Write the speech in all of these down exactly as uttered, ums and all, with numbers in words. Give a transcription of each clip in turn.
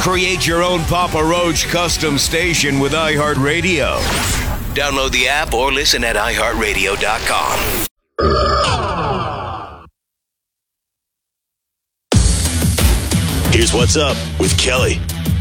Create your own Papa Roach custom station with iHeartRadio. Download the app or listen at i heart radio dot com. Here's what's up with Kelly.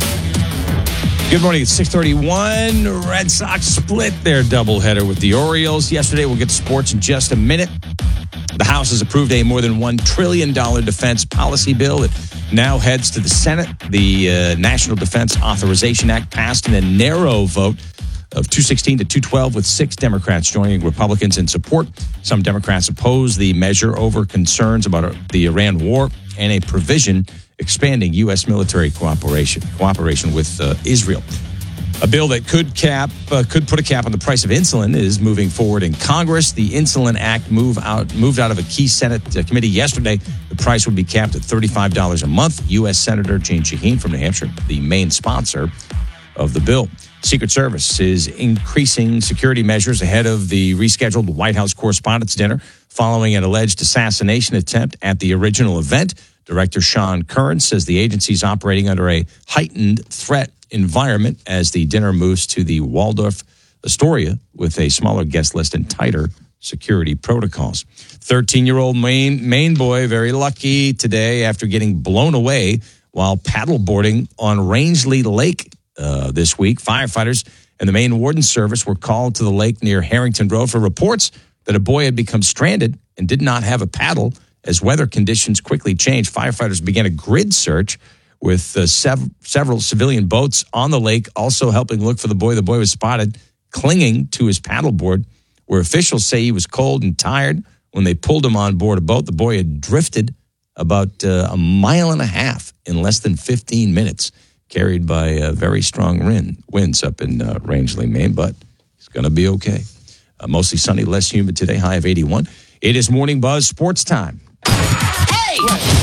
Good morning. It's six thirty-one. Red Sox split their doubleheader with the Orioles yesterday. We'll get to sports in just a minute. The House has approved a more than one trillion dollars defense policy bill. It now heads to the Senate. The uh, National Defense Authorization Act passed in a narrow vote of two sixteen to two twelve, with six Democrats joining Republicans in support. Some Democrats oppose the measure over concerns about the Iran war and a provision expanding U S military cooperation cooperation with uh, Israel. A bill that could cap uh, could put a cap on the price of insulin is moving forward in Congress. The Insulin Act move out moved out of a key Senate uh, committee yesterday. The price would be capped at thirty-five dollars a month. U S Senator Jane Shaheen from New Hampshire, the main sponsor of the bill. Secret Service is increasing security measures ahead of the rescheduled White House Correspondents' Dinner following an alleged assassination attempt at the original event. Director Sean Curran says the agency is operating under a heightened threat environment as the dinner moves to the Waldorf Astoria with a smaller guest list and tighter security protocols. thirteen-year-old Maine, Maine boy, very lucky today after getting blown away while paddleboarding on Rangeley Lake uh, this week. Firefighters and the Maine Warden Service were called to the lake near Harrington Road for reports that a boy had become stranded and did not have a paddle. As weather conditions quickly changed, firefighters began a grid search with uh, sev- several civilian boats on the lake, also helping look for the boy. The boy was spotted clinging to his paddleboard, where officials say he was cold and tired. When they pulled him on board a boat, the boy had drifted about uh, a mile and a half in less than fifteen minutes, carried by uh, very strong wind, winds up in uh, Rangeley, Maine, but he's going to be okay. Uh, mostly sunny, less humid today, high of eighty-one. It is Morning Buzz sports time. Hey!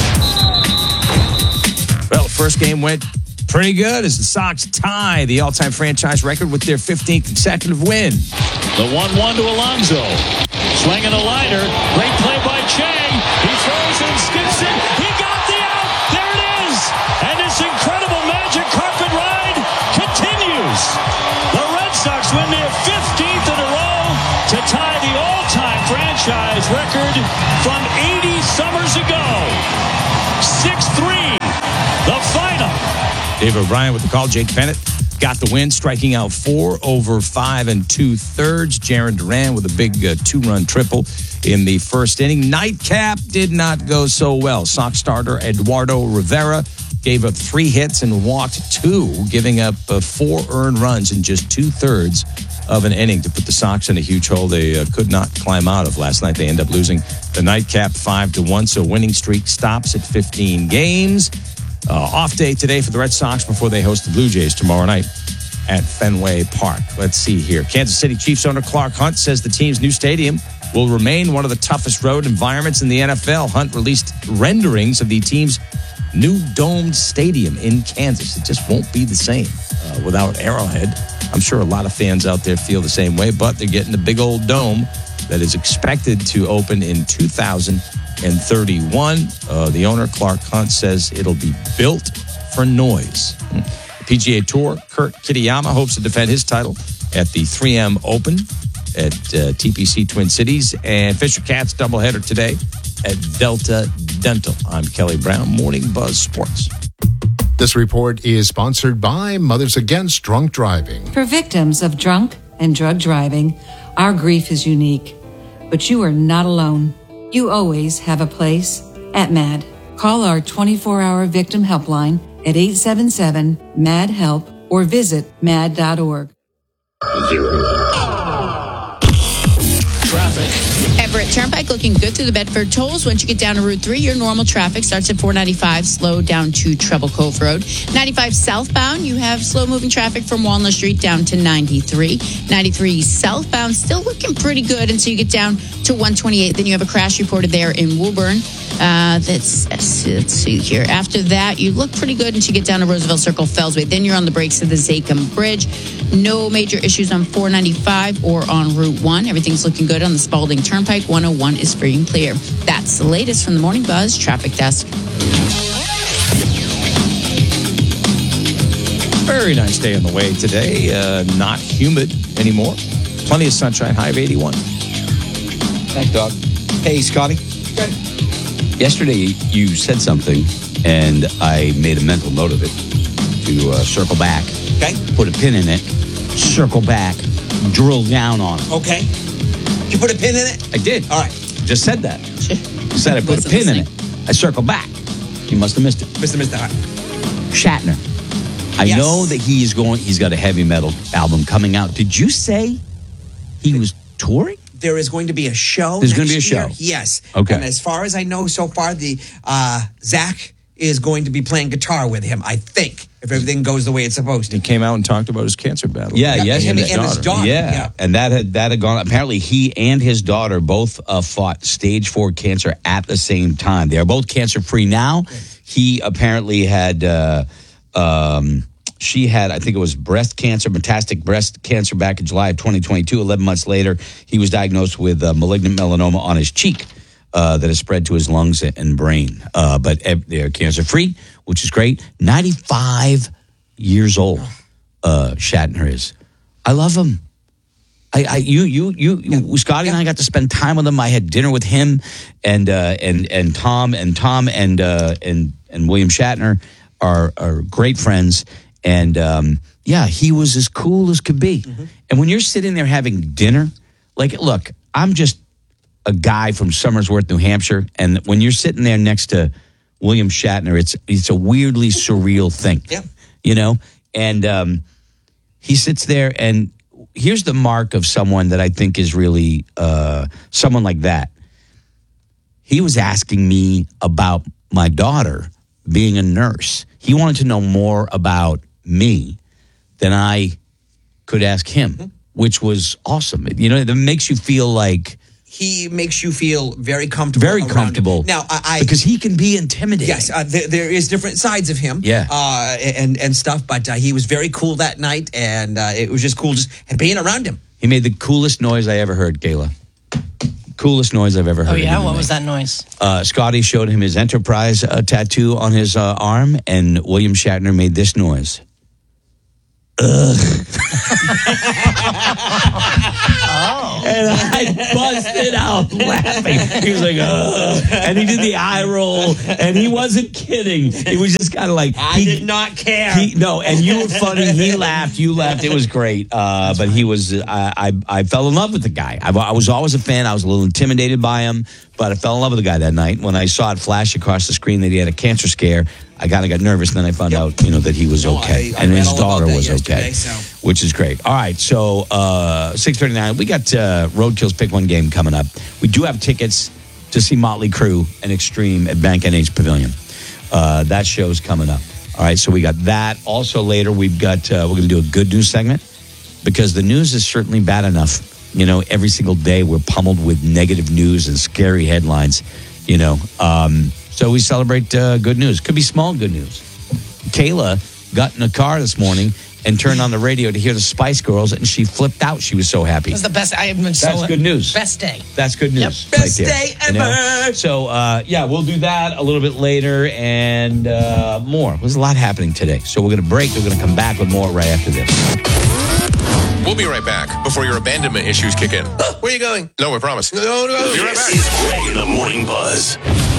Well, the first game went pretty good as the Sox tie the all-time franchise record with their fifteenth consecutive win. The one one to Alonso. Swinging a liner. Great play by Chang. He throws and skips it. He got the out. There it is. And this incredible magic carpet ride continues. The Red Sox win their fifteenth in a row to tie the all-time franchise record from eighty summers ago. six three, the final. Dave O'Brien with the call. Jake Bennett got the win, striking out four over five and two-thirds. Jarren Duran with a big uh, two-run triple in the first inning. Nightcap did not go so well. Sox starter Eduardo Rivera gave up three hits and walked two, giving up uh, four earned runs in just two-thirds of an inning to put the Sox in a huge hole they uh, could not climb out of last night. They end up losing the nightcap five to one, so winning streak stops at fifteen games. Uh, off day today for the Red Sox before they host the Blue Jays tomorrow night at Fenway Park. Let's see here. Kansas City Chiefs owner Clark Hunt says the team's new stadium will remain one of the toughest road environments in the N F L. Hunt released renderings of the team's new domed stadium in Kansas. It just won't be the same uh, without Arrowhead. I'm sure a lot of fans out there feel the same way, but they're getting a big old dome that is expected to open in two thousand thirty-one. Uh, the owner, Clark Hunt, says it'll be built for noise. The P G A Tour, Kurt Kitayama hopes to defend his title at the three M Open at uh, T P C Twin Cities. And Fisher Cats doubleheader today at Delta Dental. I'm Kelly Brown, Morning Buzz Sports. This report is sponsored by Mothers Against Drunk Driving. For victims of drunk and drug driving, our grief is unique, but you are not alone. You always have a place at MAD. Call our twenty-four hour victim helpline at eight seven seven, M A D, HELP or visit mad dot org. Traffic. Everett Turnpike looking good through the Bedford tolls. Once you get down to Route three, your normal traffic starts at four ninety-five, slow down to Treble Cove Road. ninety-five southbound, you have slow-moving traffic from Walnut Street down to ninety-three. ninety-three southbound, still looking pretty good until you get down to one twenty-eight. Then you have a crash reported there in Woburn. Uh, that's, let's see here. After that, you look pretty good until you get down to Roosevelt Circle, Fellsway. Then you're on the brakes of the Zachem Bridge. No major issues on four ninety-five or on Route one. Everything's looking good on the Spalding Turnpike. one oh one is free and clear. That's the latest from the Morning Buzz Traffic Desk. Very nice day on the way today. Uh, not humid anymore. Plenty of sunshine. High of eighty-one. Thanks, Doc. Hey, Scotty. Yesterday, you said something, and I made a mental note of it to uh, circle back. Okay. Put a pin in it. Circle back. Drill down on it. Okay. Did you put a pin in it? I did. All right. Just said that. Said I put a Wasn't pin listening. in it. I circle back. You must have missed it. Mister Mister Hart. Shatner. I Yes. know that he's going. He's got a heavy metal album coming out. Did you say he was touring? There is going to be a show. There's going to next be a year. show. Yes. Okay. And as far as I know so far, the uh, Zach is going to be playing guitar with him, I think, if everything goes the way it's supposed He to. came out and talked about his cancer battle. Yeah, Yeah, yes, him and and his his daughter. daughter, Yeah. yeah. and that had that had gone. Apparently, he and his daughter both uh, fought stage four cancer at the same time. They are both cancer free now. He apparently had. Uh, um, She had, I think it was breast cancer, metastatic breast cancer back in July of twenty twenty-two. eleven months later, he was diagnosed with uh, malignant melanoma on his cheek uh, that has spread to his lungs and brain. Uh, but ev- they're cancer-free, which is great. ninety-five years old, uh, Shatner is. I love him. I, I you, you, you, you Scotty and I got to spend time with him. I had dinner with him and uh, and and Tom and Tom and uh, and and William Shatner are are great friends. And, um, yeah, he was as cool as could be. Mm-hmm. And when you're sitting there having dinner, like, look, I'm just a guy from Somersworth, New Hampshire. And when you're sitting there next to William Shatner, it's it's a weirdly surreal thing. Yeah. You know? And um, he sits there, and here's the mark of someone that I think is really uh, someone like that. He was asking me about my daughter being a nurse. He wanted to know more about me than I could ask him, which was awesome. You know, it makes you feel like He makes you feel very comfortable. very around comfortable. him. Now, I, I because he can be intimidating. yes, uh, there, there is different sides of him. Yeah. uh, and and stuff. But uh, he was very cool that night, and uh, it was just cool just being around him. He made the coolest noise I ever heard, Kayla. Coolest noise I've ever heard. Oh, yeah? him What make. was that noise? Uh, Scotty showed him his Enterprise uh, tattoo on his uh, arm, and William Shatner made this noise. Ugh. Oh. And I busted out laughing. He was like, ugh. And he did the eye roll, and he wasn't kidding. It was just kind of like. I he, did not care. He, no, and you were funny. He laughed. You laughed. It was great. Uh, but he was. I, I I fell in love with the guy. I, I was always a fan. I was a little intimidated by him, but I fell in love with the guy that night. When I saw it flash across the screen that he had a cancer scare, I kind of got nervous. And then I found Yep. out, you know, that he was No, okay, I- I and read his all about daughter that was yesterday, okay, so. which is great. All right, so uh, six thirty nine. We got uh, Roadkill's Pick One game coming up. We do have tickets to see Motley Crue and Extreme at Bank N H Pavilion. Uh, that show's coming up. All right, so we got that. Also later, we've got uh, we're going to do a good news segment because the news is certainly bad enough. You know, every single day we're pummeled with negative news and scary headlines. You know, um, so we celebrate uh, good news. Could be small good news. Kayla got in a car this morning and turned on the radio to hear the Spice Girls, and she flipped out. She was so happy. It was the best. I have been so. That's good news. Best day. That's good news. Yep. right Best there, day you know? ever. So, uh, yeah, we'll do that a little bit later and uh, more. There's a lot happening today. So we're going to break. We're going to come back with more right after this. We'll be right back before your abandonment issues kick in. Where are you going? No, I promise. No, no, no. Be right back. This is Greg in the Morning Buzz.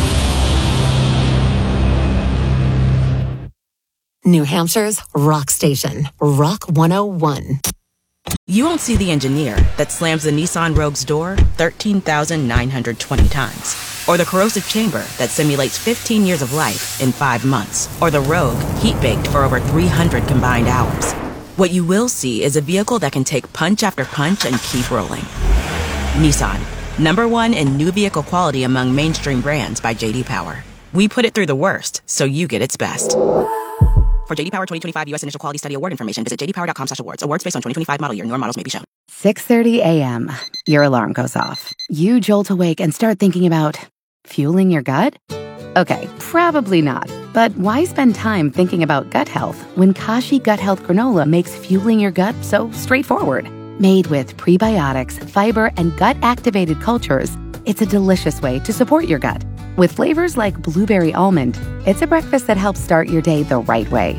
New Hampshire's rock station, Rock one oh one. You won't see the engineer that slams the Nissan Rogue's door thirteen thousand nine hundred twenty times. Or the corrosive chamber that simulates fifteen years of life in five months. Or the Rogue heat-baked for over three hundred combined hours. What you will see is a vehicle that can take punch after punch and keep rolling. Nissan, number one in new vehicle quality among mainstream brands by J D Power. We put it through the worst, so you get its best. For J D Power twenty twenty-five U S Initial Quality Study Award information, visit j d power dot com slash awards. Awards based on twenty twenty-five model year. Newer models may be shown. six thirty a.m. Your alarm goes off. You jolt awake and start thinking about fueling your gut? Okay, probably not. But why spend time thinking about gut health when Kashi Gut Health Granola makes fueling your gut so straightforward? Made with prebiotics, fiber, and gut-activated cultures, it's a delicious way to support your gut. With flavors like blueberry almond, it's a breakfast that helps start your day the right way.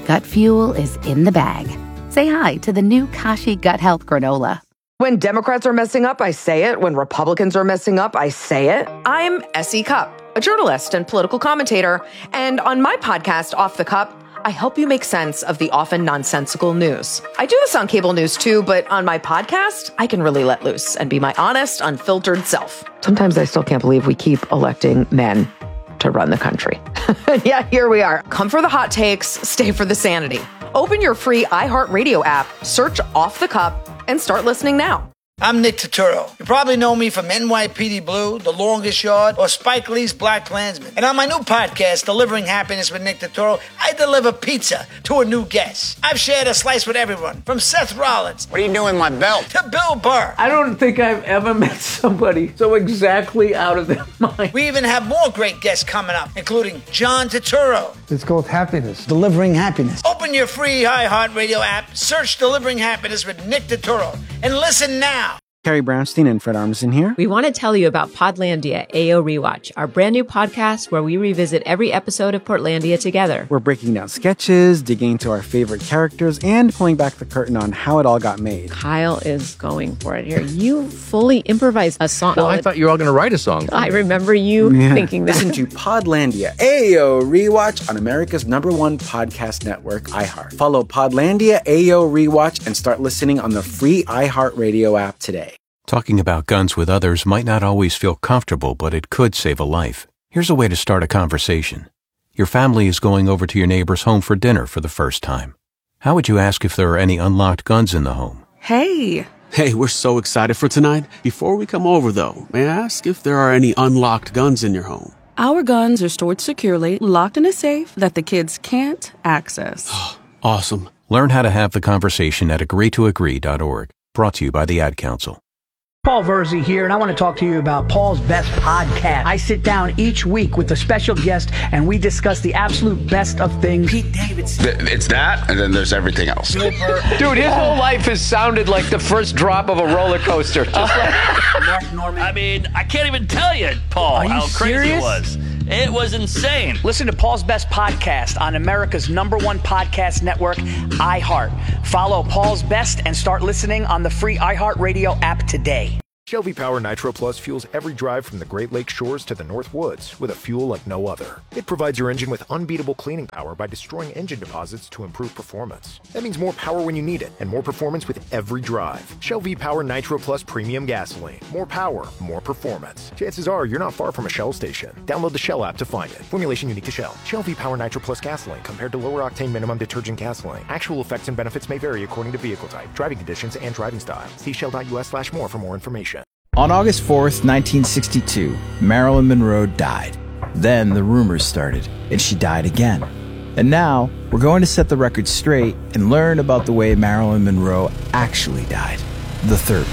Gut fuel is in the bag. Say hi to the new Kashi Gut Health Granola. When Democrats are messing up, I say it. When Republicans are messing up, I say it. I'm S E. Cupp, a journalist and political commentator. And on my podcast, Off the Cup, I help you make sense of the often nonsensical news. I do this on cable news too, but on my podcast, I can really let loose and be my honest, unfiltered self. Sometimes I still can't believe we keep electing men to run the country. Yeah, here we are. Come for the hot takes, stay for the sanity. Open your free iHeartRadio app, search Off the Cup, and start listening now. I'm Nick Turturro. You probably know me from N Y P D Blue, The Longest Yard, or Spike Lee's Black Klansman. And on my new podcast, Delivering Happiness with Nick Turturro, I deliver pizza to a new guest. I've shared a slice with everyone, from Seth Rollins. What are you doing, my belt? To Bill Burr. I don't think I've ever met somebody so exactly out of their mind. We even have more great guests coming up, including John Turturro. It's called Happiness. Delivering Happiness. Open your free iHeartRadio app, search Delivering Happiness with Nick Turturro, and listen now. Carrie Brownstein and Fred Armisen here. We want to tell you about Podlandia A O Rewatch, our brand new podcast where we revisit every episode of Portlandia together. We're breaking down sketches, digging into our favorite characters, and pulling back the curtain on how it all got made. Kyle is going for it here. You fully improvised a song. Well, I thought you were all going to write a song. I remember you yeah. thinking that. Listen to Podlandia A O Rewatch on America's number one podcast network, iHeart. Follow Podlandia A O Rewatch and start listening on the free iHeartRadio app today. Talking about guns with others might not always feel comfortable, but it could save a life. Here's a way to start a conversation. Your family is going over to your neighbor's home for dinner for the first time. How would you ask if there are any unlocked guns in the home? Hey. Hey, we're so excited for tonight. Before we come over, though, may I ask if there are any unlocked guns in your home? Our guns are stored securely, locked in a safe that the kids can't access. Awesome. Learn how to have the conversation at agree to agree dot org. Brought to you by the Ad Council. Paul Verzi here, and I want to talk to you about Paul's Best Podcast. I sit down each week with a special guest, and we discuss the absolute best of things. Pete Davidson. It's that, and then there's everything else. Dude, his whole life has sounded like the first drop of a roller coaster. Just like Mark Norman. I mean, I can't even tell you, Paul, Are you how crazy serious? it was. It was insane. Listen to Paul's Best Podcast on America's number one podcast network, iHeart. Follow Paul's Best and start listening on the free iHeartRadio app today. Shell V-Power Nitro Plus fuels every drive from the Great Lakes shores to the North Woods with a fuel like no other. It provides your engine with unbeatable cleaning power by destroying engine deposits to improve performance. That means more power when you need it and more performance with every drive. Shell V-Power Nitro Plus Premium Gasoline. More power, more performance. Chances are you're not far from a Shell station. Download the Shell app to find it. Formulation unique to Shell. Shell V-Power Nitro Plus Gasoline compared to lower octane minimum detergent gasoline. Actual effects and benefits may vary according to vehicle type, driving conditions, and driving style. See shell.us slash more for more information. On August fourth, nineteen sixty-two, Marilyn Monroe died. Then the rumors started, and she died again. And now, we're going to set the record straight and learn about the way Marilyn Monroe actually died. The third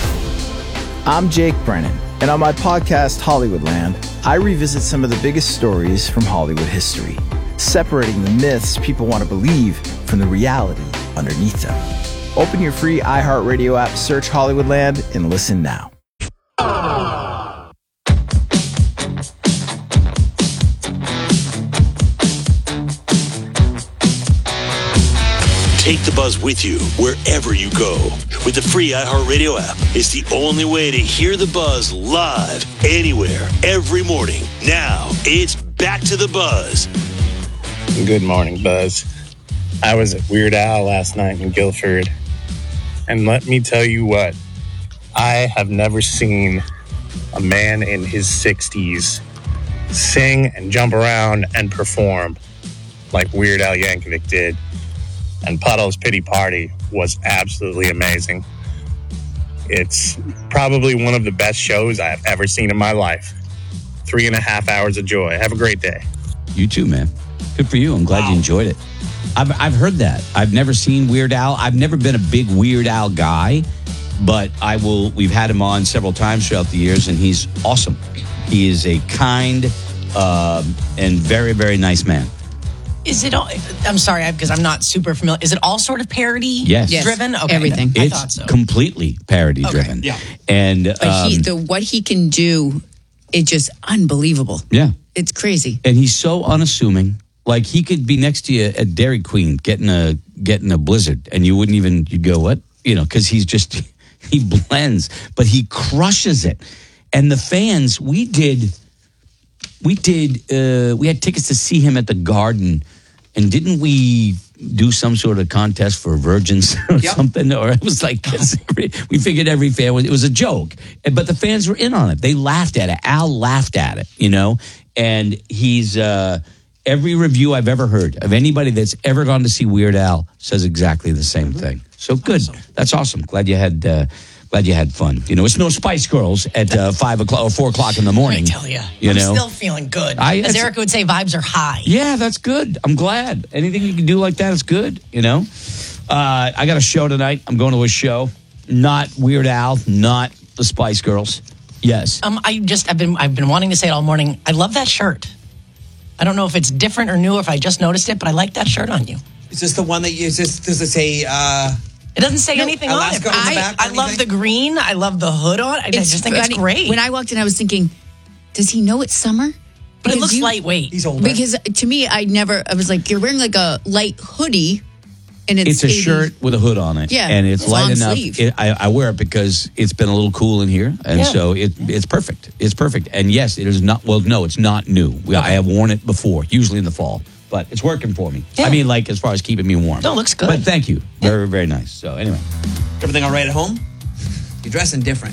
way. I'm Jake Brennan, and on my podcast, Hollywoodland, I revisit some of the biggest stories from Hollywood history, separating the myths people want to believe from the reality underneath them. Open your free iHeartRadio app, search Hollywoodland, and listen now. Take the buzz with you wherever you go. With the free iHeartRadio app, it's the only way to hear the buzz live, anywhere, every morning. Now, it's back to the buzz. Good morning, Buzz. I was at Weird Al last night in Guilford, and let me tell you what, I have never seen a man in his sixties sing and jump around and perform like Weird Al Yankovic did. And Puddle's Pity Party was absolutely amazing. It's probably one of the best shows I have ever seen in my life. Three and a half hours of joy. Have a great day. You too, man. Good for you. I'm glad wow. you enjoyed it. I've I've heard that. I've never seen Weird Al. I've never been a big Weird Al guy, but I will. We've had him on several times throughout the years, and he's awesome. He is a kind uh, and very, very nice man. Is it all, I'm sorry, because I'm not super familiar. Is it all sort of parody yes. driven? Yes, okay. everything. I It's thought so. completely parody okay. driven. Yeah. And but he, um, the what he can do, it's just unbelievable. Yeah. It's crazy. And he's so unassuming. Like he could be next to you at Dairy Queen getting a getting a blizzard, and you wouldn't even you'd go what you know because he's just he blends, but he crushes it. And the fans, we did, we did, uh, we had tickets to see him at the Garden, and didn't we do some sort of contest for virgins or yep. something? Or it was like we figured every fan was it was a joke, but the fans were in on it. They laughed at it. Al laughed at it, you know, and he's. Uh, Every review I've ever heard of anybody that's ever gone to see Weird Al says exactly the same mm-hmm. thing. So good. Awesome. That's awesome. Glad you had uh, glad you had fun. You know, it's no Spice Girls at uh, five o'clock or four o'clock in the morning. I tell you, you I'm know? still feeling good. I, As Erica would say, vibes are high. Yeah, that's good. I'm glad. Anything you can do like that is good. You know, uh, I got a show tonight. I'm going to a show. Not Weird Al. Not the Spice Girls. Yes. Um, I just I've been I've been wanting to say it all morning. I love that shirt. I don't know if it's different or new, or if I just noticed it, but I like that shirt on you. Is this the one that you, is this, does it say, uh, it doesn't say no, anything Alaska on it. on the I, back I love the green. I love the hood on. I It's just think funny. it's great. When I walked in, I was thinking, does he know it's summer? But Because it looks you- lightweight. He's older. Because to me, I never, I was like, you're wearing like a light hoodie, and it's, It's a eighty shirt with a hood on it. Yeah, And it's it's light long enough. sleeve. It, I, I wear it because it's been a little cool in here. And Yeah. so it it's perfect. It's perfect. And yes, it is not, well, no, it's not new. We, I have worn it before, usually in the fall. But it's working for me. Yeah. I mean, like, as far as keeping me warm. No, it looks good. But thank you. Very, very nice. So anyway. everything all right at home? You're dressing different.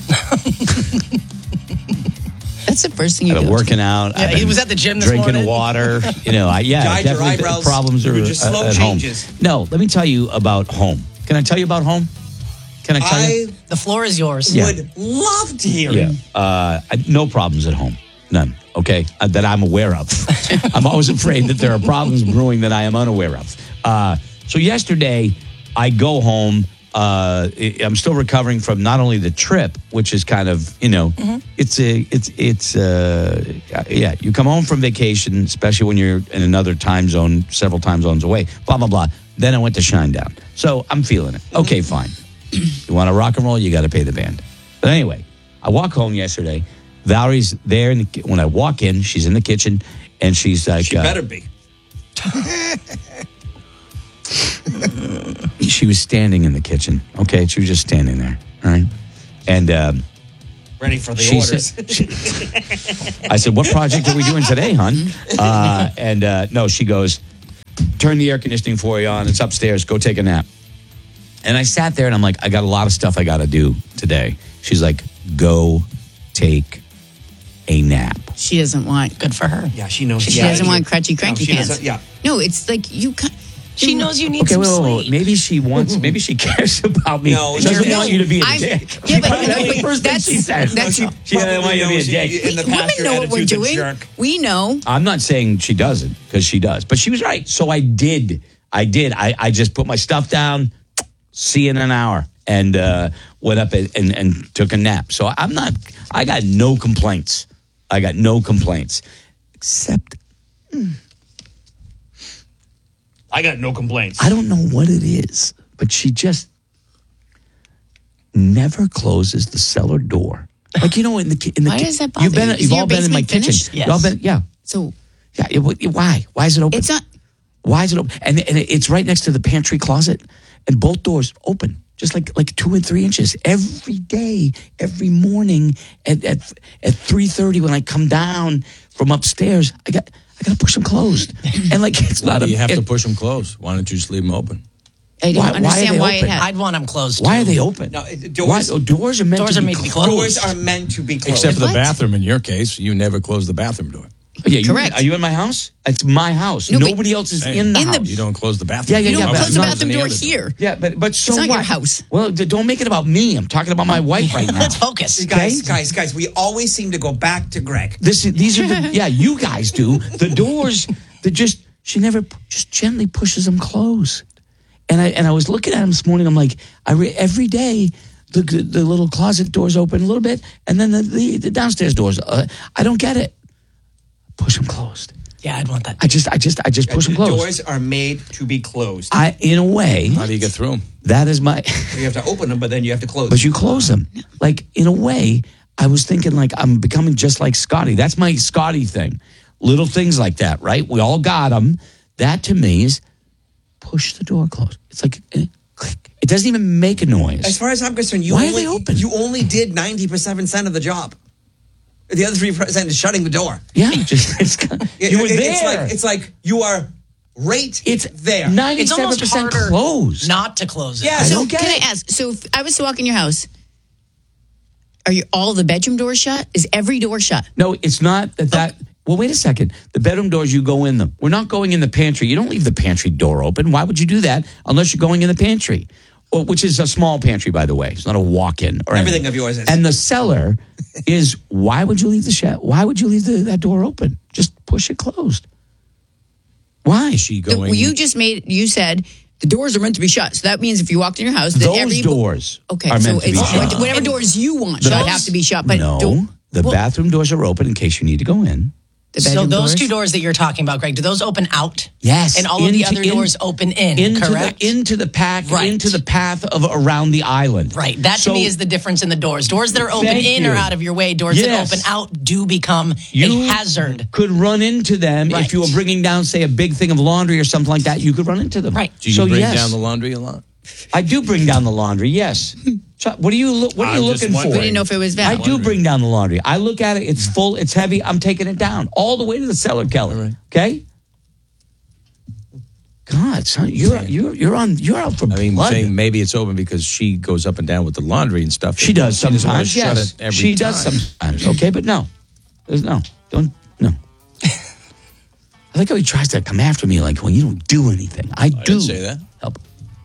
That's the first thing you I've been do. working out. Yeah, I've he been was at the gym this drinking morning. water. You know, I, yeah, Dyed your definitely the eyebrows. problems are You were just uh, slow at changes. home. No, let me tell you about home. Can I tell you about home? Can I tell you? I The floor is yours. Yeah. would love to hear Yeah. it. Uh, I- no problems at home. None. Okay. Uh, that I'm aware of. I'm always afraid that there are problems brewing that I am unaware of. Uh, so yesterday, I go home. Uh, I- I'm still recovering from not only the trip, which is kind of, you know, Mm-hmm. it's a, it's, it's, uh, yeah, you come home from vacation, especially when you're in another time zone, several time zones away, blah, blah, blah. Then I went to Shinedown. So I'm feeling it. Okay, fine. You want to rock and roll, you got to pay the band. But anyway, I walk home yesterday. Valerie's there. In the, ki- when I walk in, she's in the kitchen, and she's like, She uh, better be. she was standing in the kitchen. Okay, she was just standing there. All right. And um, Ready for the she orders. said, she- I said, what project are we doing today, hon? Uh, and uh, no, she goes, turn the air conditioning for you on. It's upstairs. Go take a nap. And I sat there and I'm like, I got a lot of stuff I got to do today. She's like, go take a nap. She doesn't want. Good for her. Yeah, she knows. She yeah, doesn't you- want crutchy, cranky no, she pants. doesn't- Yeah. No, it's like you. ca- She knows you need Okay, some wait, wait, wait. sleep. Maybe she wants, maybe she cares about me. No, she doesn't no. want you to be a I'm- dick. Yeah, but, That's no, the but first thing that's she said. that's. She doesn't want you to be a She- dick. in the Women past, your know what we're attitude's a doing. jerk. We know. I'm not saying she doesn't, because she does. But she was right. So I did. I did. I, I just put my stuff down, see you in an hour, and uh, went up and, and, and took a nap. So I'm not, I got no complaints. I got no complaints. Except, mm, I got no complaints. I don't know what it is, but she just never closes the cellar door. Like, you know, in the ki- in the Why ki- does that bother you've been you? you've Is all your been in my basement kitchen. finished? You've all Yes. been, yeah. So Yeah, it, it- why? Why is it open? it's not. Why is it open? And, and it's right next to the pantry closet, and both doors open, just like like two and three inches every day, every morning at at at three thirty when I come down from upstairs. I got I got to push them closed, and like it's not. A, You have it- to push them closed. Why don't you just leave them open? I don't Why- why are understand they why, it open? had. I'd want them closed. Why too. are they open? No, it- Why, doors. oh, doors are meant Doors to are be meant to be closed. Doors are meant to be closed. Except for the What? bathroom. In your case, you never close the bathroom door. Yeah, you, Correct. Are you in my house? It's my house. No, but- Nobody else is Hey, in the In the- house. You don't close the bathroom. Yeah, yeah, You yeah. don't but close the not- bathroom any door other door. here. Yeah, but but so It's not your what? house. Well, d- don't make it about me. I'm talking about my wife right now. Let's focus. Guys, guys, guys, we always seem to go back to Greg. This is, these are the, yeah, you guys do. The doors that just she never p- just gently pushes them closed. And I and I was looking at them this morning. I'm like, I re, every day the the little closet doors open a little bit, and then the the, the downstairs doors. Uh, I don't get it. Push them closed. Yeah, I'd want that. I just I just I just push them the closed. doors are made to be closed. I in a way. How do you get through them? That is my. You have to open them, but then you have to close But them. you close them. Like, in a way, I was thinking, like, I'm becoming just like Scotty. That's my Scotty thing. Little things like that, right? We all got them. That to me is push the door closed. It's like eh, click. It doesn't even make a noise. As far as I'm concerned, you Why only are they open? you only did ninety percent of the job. The other three percent is shutting the door. Yeah, just it's, It- you were it- there. It's like it's like you are right It's there. It's ninety-seven almost percent harder closed. not to close it. Yeah, I So don't get can it. I ask? So if I was to walk in your house, are you all the bedroom doors shut? Is every door shut? No, it's not that. that Well, wait a second. The bedroom doors, you go in them. We're not going in the pantry. You don't leave the pantry door open. Why would you do that unless you're going in the pantry? Well, which is a small pantry, by the way. It's not a walk-in. Or Everything anything. of yours is. And the cellar is, why would you leave the shed? Why would you leave the, that door open? Just push it closed. Why? Is she The- going? you just made. You said the doors are meant to be shut. So that means if you walked in your house, that Those every doors Okay, are so meant to be it's shut. whatever doors you want The shut doors- have to be shut. But no, don't- the well, bathroom doors are open in case you need to go in. the So bedroom those doors? two doors that you're talking about, Greg, do those open out? Yes. And all of the into- other in- doors open in, into correct? The, into the pack, Right. into the path of around the island. Right. That So to me is the difference in the doors. Doors that are open Thank in you. or out of your way, doors Yes. that open out do become You a hazard. could run into them Right. if you were bringing down, say, a big thing of laundry or something like that. You could run into them. Right. Do you so bring yes, down the laundry a lot? I do bring down the laundry. Yes. So what are you? Lo- what are you I'm just looking for? wondering. We didn't know if it was I valid. do bring down the laundry. I look at it. It's full. It's heavy. I'm taking it down all the way to the cellar, Kelly. Okay. God, son, you're you're you're on. You're out for I mean, blood. saying maybe it's open because she goes up and down with the laundry and stuff. She does She doesn't want to sometimes. shut Yes, it every she time. does sometimes. Okay, but no, there's no. Don't no. I like how he tries to come after me like, well, you don't do anything. I do. I didn't say that. Help.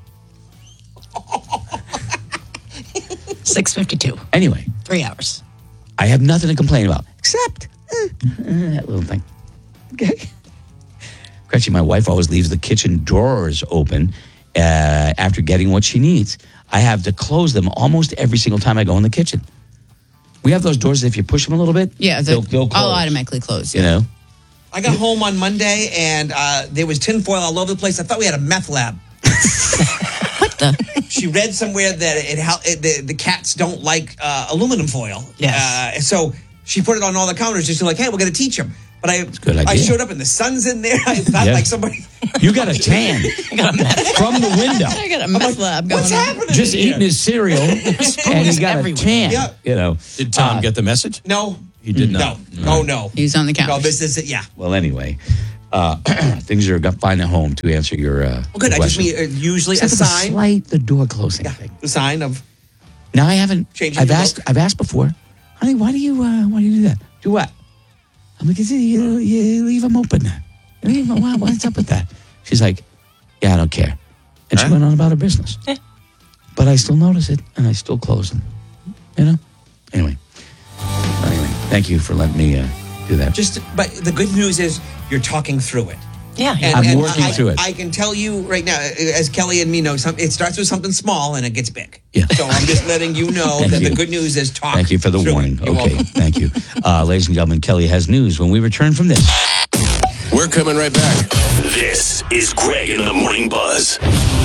six fifty-two. Anyway, Three hours. I have nothing to complain about except eh, eh, that little thing. Okay. Gretchen, my wife always leaves the kitchen drawers open uh, after getting what she needs. I have to close them almost every single time I go in the kitchen. We have those doors that if you push them a little bit, Yeah, the, they'll, they'll close. I'll automatically close. You know? I got home on Monday and uh, there was tinfoil all over the place. I thought we had a meth lab. What the? She read somewhere that it, hel- it the, the cats don't like uh, aluminum foil. Yes. Uh, so she put it on all the counters just like, hey, we're going to teach them. But I, good I idea. showed up and the sun's in there. I thought Yeah. like somebody. You got a tan got a meth. from the window. I got a meth lab going What's on. happening? Just in here? eating his cereal, and he got everywhere. a tan. Yeah. You know. Did Tom Uh, get the message? No. He did No. not. No, no. He's on the couch. No, this is it. Yeah. Well, anyway, uh, things are fine at home to answer your. Uh, Well, good. I just question. mean uh, usually Except a for the sign. slight the door closing thing. The sign of. Now I haven't. Changing I've your asked. look? I've asked before, honey. Why do you? Uh, why do you do that? Do what? I'm like, you, you, you leave them open. You leave them, why, what's up with that? She's like, yeah, I don't care, and she Huh? went on about her business. But I still notice it, and I still close them. You know. Anyway. Anyway, thank you for letting me uh, do that. Just, but the good news is you're talking through it. Yeah. And, I'm and working I, through it. I can tell you right now, as Kelly and me know, some, it starts with something small and it gets big. Yeah. So I'm just letting you know Thank that you. the good news is talk. Thank you for the through warning. it. You're Okay, welcome. thank you. Uh, ladies and gentlemen, Kelly has news when we return from this. We're coming right back. This is Greg in the Morning Buzz.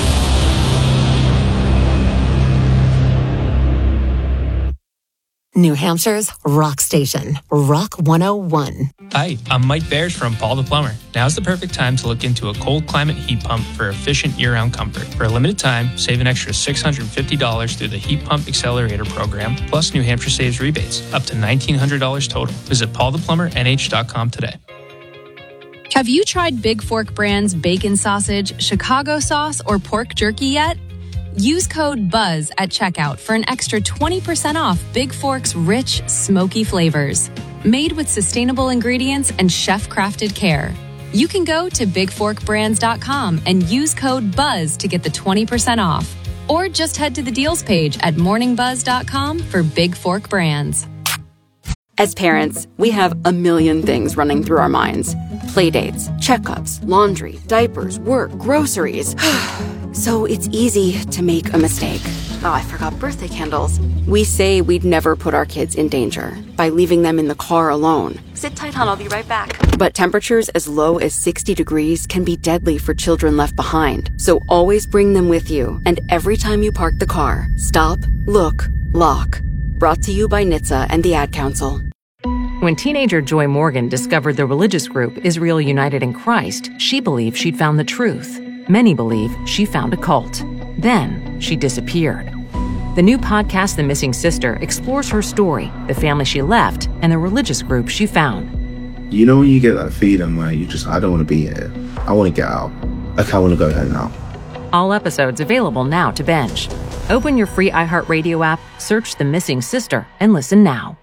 New Hampshire's rock station, Rock one oh one. Hi, I'm Mike Bears from Paul the Plumber. Now's the perfect time to look into a cold climate heat pump for efficient year-round comfort. For a limited time, save an extra six hundred fifty dollars through the Heat Pump Accelerator program, plus New Hampshire saves rebates, up to nineteen hundred dollars total. Visit paul the plumber n h dot com today. Have you tried Big Fork Brand's bacon sausage, Chicago sauce, or pork jerky yet? Use code BUZZ at checkout for an extra twenty percent off Big Fork's rich, smoky flavors. Made with sustainable ingredients and chef-crafted care. You can go to big fork brands dot com and use code BUZZ to get the twenty percent off. Or just head to the deals page at morning buzz dot com for Big Fork Brands. As parents, we have a million things running through our minds. Playdates, checkups, laundry, diapers, work, groceries. So it's easy to make a mistake. Oh, I forgot birthday candles. We say we'd never put our kids in danger by leaving them in the car alone. Sit tight, hon. I'll be right back. But temperatures as low as sixty degrees can be deadly for children left behind. So always bring them with you. And every time you park the car, stop, look, lock. Brought to you by N H T S A and the Ad Council. When teenager Joy Morgan discovered the religious group Israel United in Christ, she believed she'd found the truth. Many believe she found a cult. Then she disappeared. The new podcast, The Missing Sister, explores her story, the family she left, and the religious group she found. You know when you get that feeling where you just, I don't want to be here. I want to get out. Like, I want to go home now. All episodes available now to binge. Open your free iHeartRadio app, search The Missing Sister, and listen now.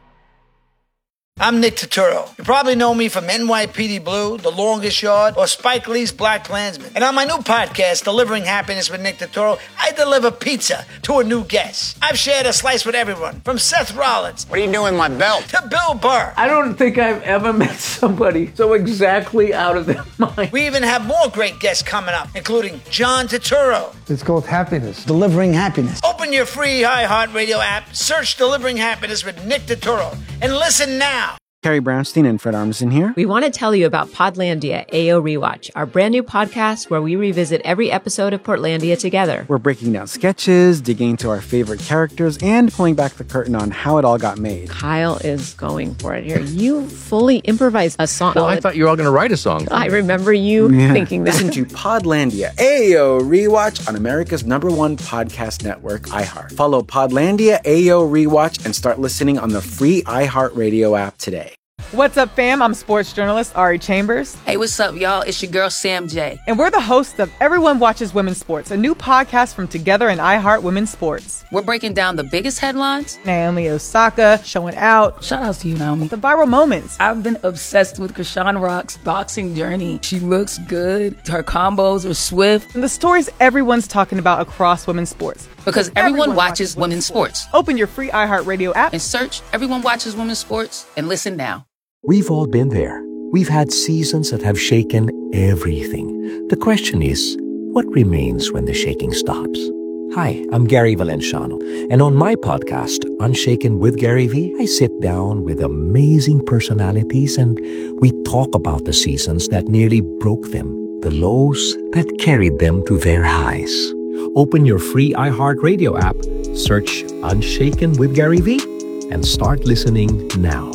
I'm Nick Turturro. You probably know me from N Y P D Blue, The Longest Yard, or Spike Lee's Black Klansman. And on my new podcast, Delivering Happiness with Nick Turturro, I deliver pizza to a new guest. I've shared a slice with everyone, from Seth Rollins. What are you doing with my belt? To Bill Burr. I don't think I've ever met somebody so exactly out of their mind. We even have more great guests coming up, including John Turturro. It's called Happiness. Delivering Happiness. Open your free iHeartRadio app, search Delivering Happiness with Nick Turturro, and listen now. Carrie Brownstein and Fred Armisen here. We want to tell you about Podlandia A O Rewatch, our brand new podcast where we revisit every episode of Portlandia together. We're breaking down sketches, digging into our favorite characters, and pulling back the curtain on how it all got made. Kyle is going for it here. You fully improvised a song. Well, I thought you were all going to write a song. I remember you yeah. thinking that. Listen to Podlandia A O Rewatch on America's number one podcast network, iHeart. Follow Podlandia A O Rewatch and start listening on the free iHeartRadio app today. What's up, fam? I'm sports journalist Ari Chambers. Hey, what's up, y'all? It's your girl, Sam J. And we're the hosts of Everyone Watches Women's Sports, a new podcast from Together and iHeart Women's Sports. We're breaking down the biggest headlines. Naomi Osaka showing out. Shout out to you, Naomi. The viral moments. I've been obsessed with Krishan Rock's boxing journey. She looks good. Her combos are swift. And the stories everyone's talking about across women's sports. Because everyone, everyone watches, watches women's sports. sports. Open your free iHeartRadio app and search Everyone Watches Women's Sports and listen now. We've all been there. We've had seasons that have shaken everything. The question is, what remains when the shaking stops? Hi, I'm Gary Valenciano, and on my podcast, Unshaken with Gary V, I sit down with amazing personalities and we talk about the seasons that nearly broke them, the lows that carried them to their highs. Open your free iHeartRadio app, search Unshaken with Gary V, and start listening now.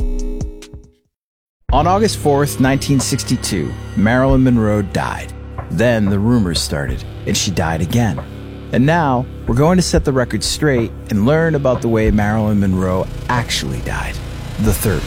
On August fourth, nineteen sixty-two, Marilyn Monroe died. Then the rumors started, and she died again. And now, we're going to set the record straight and learn about the way Marilyn Monroe actually died, the third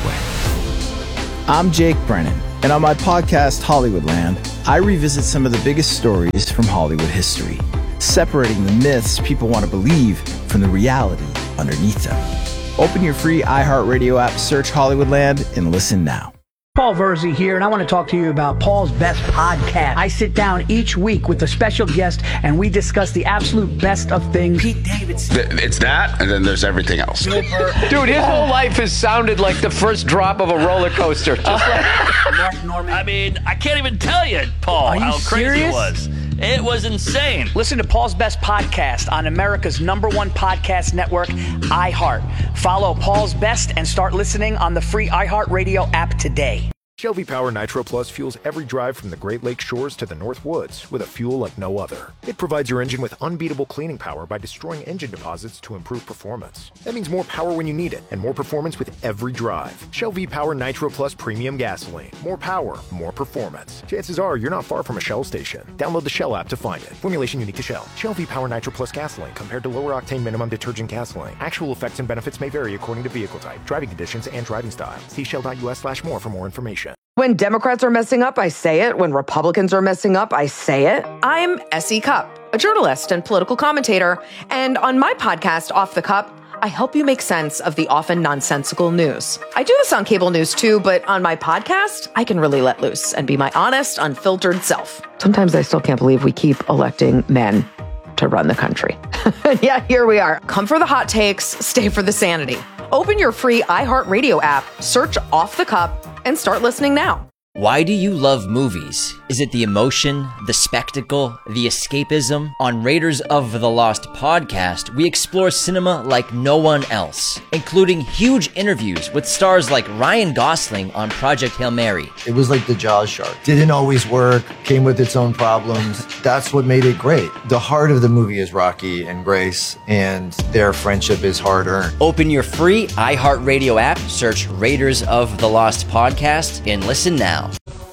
way. I'm Jake Brennan, and on my podcast, Hollywoodland, I revisit some of the biggest stories from Hollywood history, separating the myths people want to believe from the reality underneath them. Open your free iHeartRadio app, search Hollywoodland, and listen now. Paul Verzi here, and I want to talk to you about Paul's Best Podcast. I sit down each week with a special guest, and we discuss the absolute best of things. Pete Davidson. It's that, and then there's everything else. Dude, his whole life has sounded like the first drop of a roller coaster. Just like Mark Norman. I mean, I can't even tell you, Paul, how crazy serious? it was. It was insane. Listen to Paul's Best Podcast on America's number one podcast network, iHeart. Follow Paul's Best and start listening on the free iHeartRadio app today. Shell V-Power Nitro Plus fuels every drive from the Great Lakes shores to the North Woods with a fuel like no other. It provides your engine with unbeatable cleaning power by destroying engine deposits to improve performance. That means more power when you need it and more performance with every drive. Shell V-Power Nitro Plus Premium Gasoline. More power, more performance. Chances are you're not far from a Shell station. Download the Shell app to find it. Formulation unique to Shell. Shell V-Power Nitro Plus Gasoline compared to lower octane minimum detergent gasoline. Actual effects and benefits may vary according to vehicle type, driving conditions, and driving style. See shell.us slash more for more information. When Democrats are messing up, I say it. When Republicans are messing up, I say it. I'm Essie Cupp, a journalist and political commentator. And on my podcast, Off the Cup, I help you make sense of the often nonsensical news. I do this on cable news too, but on my podcast, I can really let loose and be my honest, unfiltered self. Sometimes I still can't believe we keep electing men to run the country. Yeah, here we are. Come for the hot takes, stay for the sanity. Open your free iHeartRadio app, search Off the Cup, and start listening now. Why do you love movies? Is it the emotion, the spectacle, the escapism? On Raiders of the Lost podcast, we explore cinema like no one else, including huge interviews with stars like Ryan Gosling on Project Hail Mary. It was like the Jaws shark. Didn't always work, came with its own problems. That's what made it great. The heart of the movie is Rocky and Grace, and their friendship is hard-earned. Open your free iHeartRadio app, search Raiders of the Lost podcast, and listen now.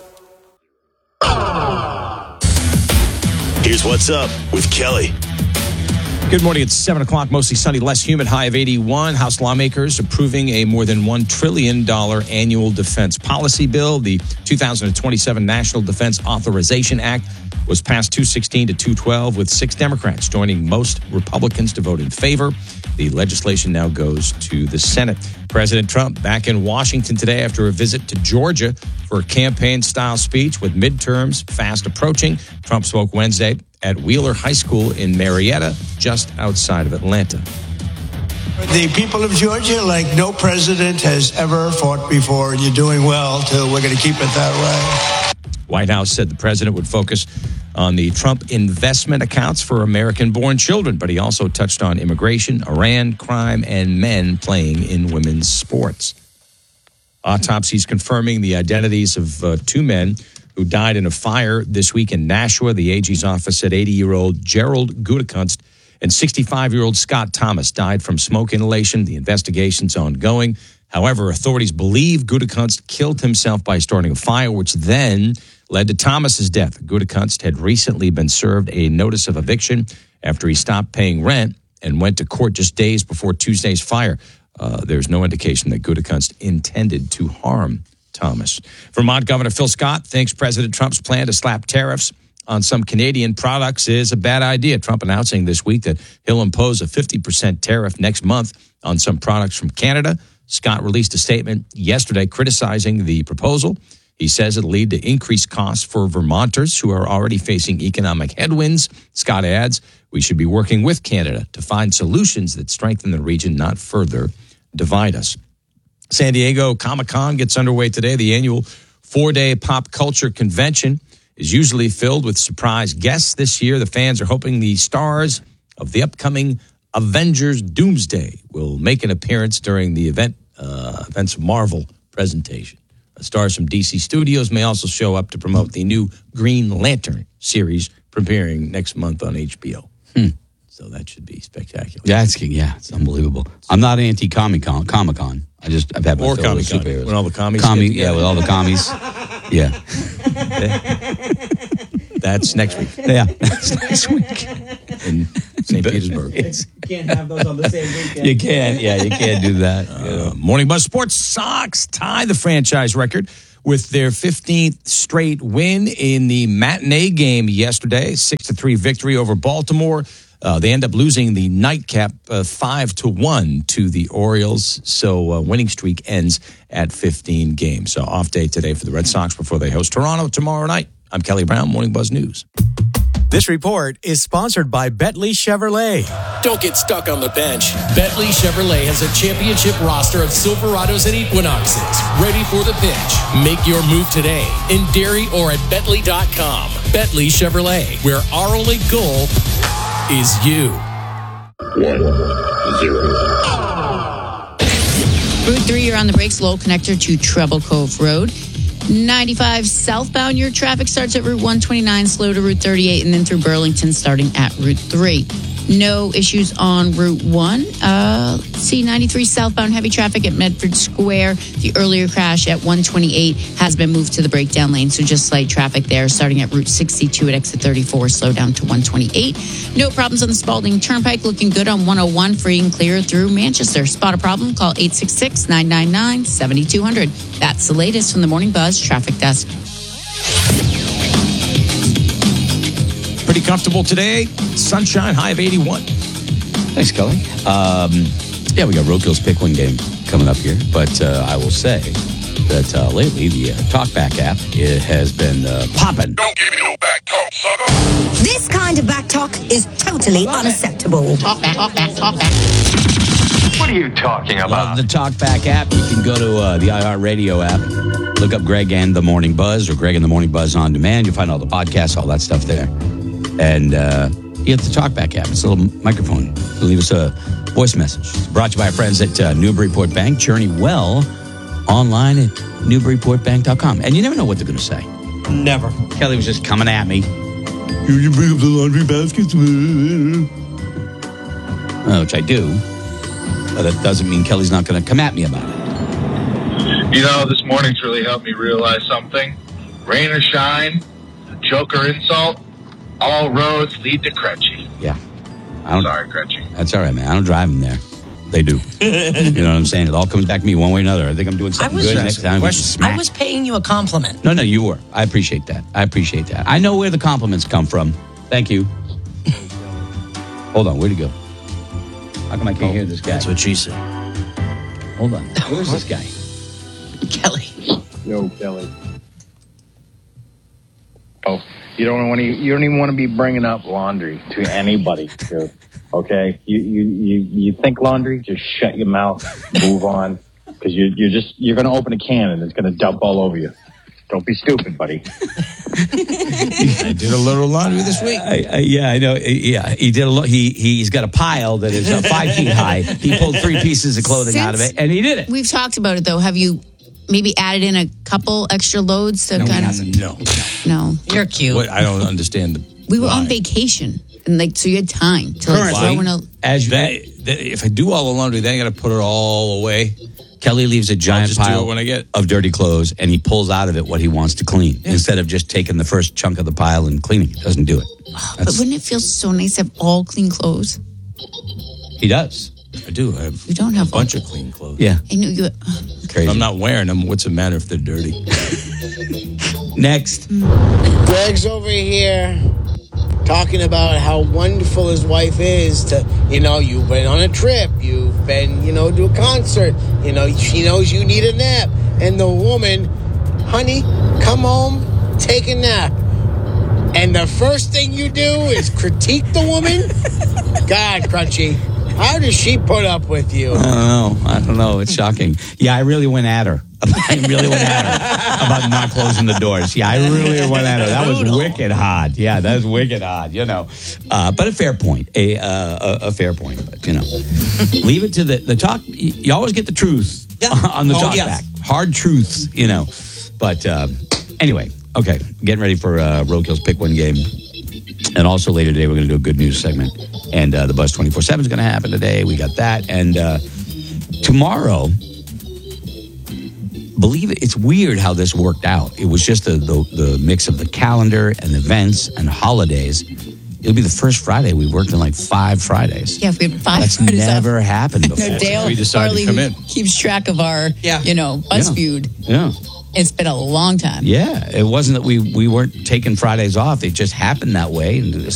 Here's what's up with Kelly. Good morning. It's seven o'clock, mostly sunny, less humid, high of eighty-one. House lawmakers approving a more than one trillion dollars annual defense policy bill. The two thousand twenty-seven National Defense Authorization Act was passed two sixteen to two twelve, with six Democrats joining most Republicans to vote in favor. The legislation now goes to the Senate. President Trump back in Washington today after a visit to Georgia for a campaign-style speech with midterms fast approaching. Trump spoke Wednesday at Wheeler High School in Marietta, just outside of Atlanta. The people of Georgia, like no president has ever fought before. You're doing well, too. We're going to keep it that way. White House said the president would focus on the Trump investment accounts for American-born children, but he also touched on immigration, Iran, crime, and men playing in women's sports. Autopsies confirming the identities of uh, two men who died in a fire this week in Nashua. The A G's office said eighty-year-old Gerald Gutekunst and sixty-five-year-old Scott Thomas died from smoke inhalation. The investigation's ongoing. However, authorities believe Gutekunst killed himself by starting a fire, which then led to Thomas's death. Gutekunst had recently been served a notice of eviction after he stopped paying rent and went to court just days before Tuesday's fire. Uh, there's no indication that Gutekunst intended to harm Thomas. Vermont Governor Phil Scott thinks President Trump's plan to slap tariffs on some Canadian products is a bad idea. Trump announcing this week that he'll impose a fifty percent tariff next month on some products from Canada. Scott released a statement yesterday criticizing the proposal. He says it'll lead to increased costs for Vermonters who are already facing economic headwinds. Scott adds, we should be working with Canada to find solutions that strengthen the region, not further divide us. San Diego Comic-Con gets underway today. The annual four-day pop culture convention is usually filled with surprise guests. This year, the fans are hoping the stars of the upcoming Avengers Doomsday will make an appearance during the event, uh, event's Marvel presentation. Stars from D C Studios may also show up to promote the new Green Lantern series premiering next month on H B O. Hmm. So that should be spectacular. Yeah, it's, yeah, it's unbelievable. I'm not anti-Comic-Con. Comic-Con. I just, I've had my or fill of Comic-Con, superheroes. when all the commies Commi- get Yeah, with all the commies. Yeah. That's next week. Yeah, that's next week. In Saint Petersburg. You can't have those on the same weekend. You can't, yeah, you can't do that. Uh, Morning Buzz Sports Sox tie the franchise record with their fifteenth straight win in the matinee game yesterday. six to three victory over Baltimore. Uh, they end up losing the nightcap uh, five to one to the Orioles. So uh, winning streak ends at fifteen games. So off day today for the Red Sox before they host Toronto tomorrow night. I'm Kelly Brown, Morning Buzz News. This report is sponsored by Bentley Chevrolet. Don't get stuck on the bench. Bentley Chevrolet has a championship roster of Silverados and Equinoxes ready for the pitch. Make your move today in Derry or at Bentley dot com. Bentley Chevrolet, where our only goal is you. One, zero. Route three, you're on the brakes. Low connector to Treble Cove Road. ninety-five southbound, your traffic starts at Route one twenty-nine, slow to Route thirty-eight, and then through Burlington starting at Route three. No issues on Route one. Uh, C ninety-three southbound, heavy traffic at Medford Square. The earlier crash at one twenty-eight has been moved to the breakdown lane, so just slight traffic there. Starting at Route sixty-two at exit thirty-four, slow down to one twenty-eight. No problems on the Spalding Turnpike. Looking good on one oh one, free and clear through Manchester. Spot a problem? Call eight six six, nine nine nine, seven two zero zero. That's the latest from the Morning Buzz Traffic Desk. Pretty comfortable today. Sunshine, high of eighty-one. Thanks, Kelly. Um, yeah, we got Roadkill's Pick One game coming up here, but uh, I will say that uh, lately the uh, TalkBack app it has been uh, popping. Don't give me no back talk, sucker. This kind of backtalk is totally unacceptable. Talk back, talk back, talk back. What are you talking about? Love the TalkBack app. You can go to uh, the iHeartRadio app, look up Greg and the Morning Buzz or Greg and the Morning Buzz on demand. You'll find all the podcasts, all that stuff there. And uh, you have the TalkBack app. It's a little microphone. You leave us a voice message. It's brought to you by our friends at uh, Newburyport Bank. Journey well online at newburyport bank dot com. And you never know what they're going to say. Never. Kelly was just coming at me. You can bring up the laundry baskets. Uh, which I do. But that doesn't mean Kelly's not going to come at me about it. You know, this morning's really helped me realize something. Rain or shine, joke or insult, all roads lead to Crutchy. Yeah. I don't, Sorry, Crutchy. That's all right, man. I don't drive them there. They do. You know what I'm saying? It all comes back to me one way or another. I think I'm doing something I was, good next time. I was paying you a compliment. No, no, you were. I appreciate that. I appreciate that. I know where the compliments come from. Thank you. Hold on. Where'd he go? How come I can't oh, hear this guy? That's what she said. Hold on. Where's this guy? Kelly. Yo, Kelly. Oh, you don't want to. You don't even want to be bringing up laundry to anybody, dude. Okay, you you you you think laundry? Just shut your mouth. Move on, because you you're just you're going to open a can and it's going to dump all over you. Don't be stupid, buddy. I did a little laundry this week. I, I, yeah, I know. Yeah, he did a lot. He he's got a pile that is uh, five feet high. He pulled three pieces of clothing Since out of it, and he did it. We've talked about it though. Have you maybe added in a couple extra loads to no, kind of? No, no. You're cute. What, I don't understand the. We were why. on vacation, and like so you had time to like throw in a. As you, that, that, if I do all the laundry, then I got to put it all away. Kelly leaves a giant just pile do it when I get. of dirty clothes, and he pulls out of it what he wants to clean Yeah. instead of just taking the first chunk of the pile and cleaning it. Doesn't do it. Oh, but wouldn't it feel so nice to have all clean clothes? He does. I do. I have You don't have a bunch of clean clothes. Yeah. I knew you. Crazy. If I'm not wearing them, what's the matter if they're dirty? Next. Greg's over here talking about how wonderful his wife is to, you know, you've been on a trip, you've been, you know, to a concert, you know, she knows you need a nap. And the woman, honey, come home, take a nap. And the first thing you do is critique the woman? God, Crunchy, how does she put up with you? I don't know. I don't know. It's shocking. Yeah, I really went at her. I really went at her about not closing the doors. Yeah, I really went at her. That was wicked hard. Yeah, that was wicked hard, you know. Uh, but a fair point. A, uh, a a fair point. But, you know, leave it to the, the talk. You always get the truth yeah. on the oh, talk yes. back. Hard truths, you know. But uh, anyway, okay. Getting ready for uh, Roadkill's Pick One game. And also later today, we're going to do a good news segment. And uh, the Buzz twenty-four seven is going to happen today. We got that. And uh, tomorrow, believe it, it's weird how this worked out. It was just the, the, the mix of the calendar and events and holidays. It'll be the first Friday we've worked in like five Fridays. Yeah, if we have five That's Fridays never off. happened before. No, Dale we decided Farley, to come who in. keeps track of our, Yeah. you know, BuzzFeud. Yeah. It's been a long time. Yeah. It wasn't that we, we weren't taking Fridays off. It just happened that way. And